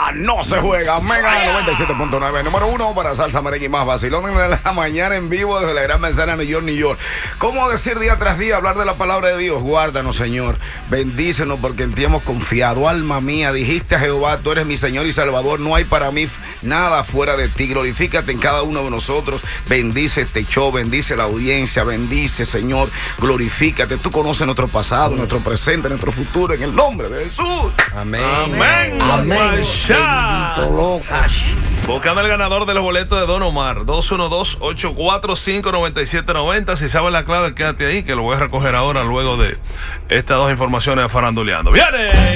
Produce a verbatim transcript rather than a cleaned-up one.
Mega no se juega. Mega noventa y siete punto nueve, número uno para salsa, merengue y más vacilón de la mañana en vivo desde la Gran Manzana, New York, New York. ¿Cómo decir día tras día, hablar de la palabra de Dios? Guárdanos, Señor. Bendícenos porque en ti hemos confiado. Alma mía, dijiste a Jehová, tú eres mi Señor y Salvador. No hay para mí nada fuera de ti. Glorifícate en cada uno de nosotros. Bendice este show, bendice la audiencia, bendice, Señor. Glorifícate. Tú conoces nuestro pasado, nuestro presente, nuestro futuro, en el nombre de Jesús. Amén. Amén. Amén. Buscando el ganador de los boletos de Don Omar. dos uno dos, ocho cuatro cinco, nueve siete nueve cero. Si sabes la clave, quédate ahí, que lo voy a recoger ahora luego de estas dos informaciones de Faranduleando. ¡Viene!